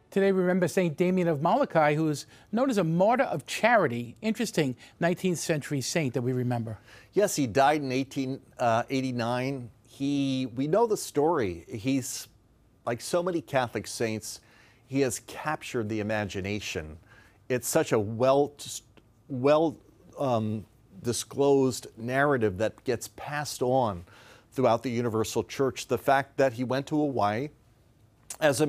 Today we remember St. Damien of Molokai, who is known as a martyr of charity. Interesting 19th century saint that we remember. Yes, he died in 1889. We know the story. He's, like so many Catholic saints, he has captured the imagination. It's such a disclosed narrative that gets passed on throughout the Universal Church. The fact that he went to Hawaii as a